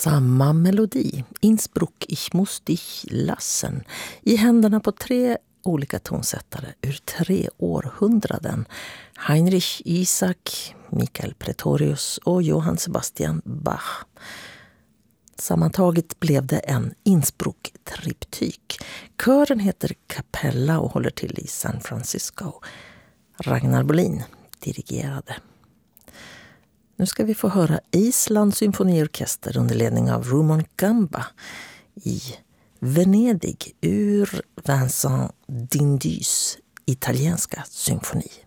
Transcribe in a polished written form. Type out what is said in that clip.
Samma melodi, Innsbruck, ich muss dich lassen, i händerna på 3 olika tonsättare ur 3 århundraden. Heinrich Isaac, Michael Pretorius och Johann Sebastian Bach. Sammantaget blev det en Innsbruck-triptyk. Kören heter Capella och håller till i San Francisco. Ragnar Bolin dirigerade. Nu ska vi få höra Islands symfoniorkester under ledning av Rumon Gamba i Venedig ur Vincent d'Indys italienska symfoni.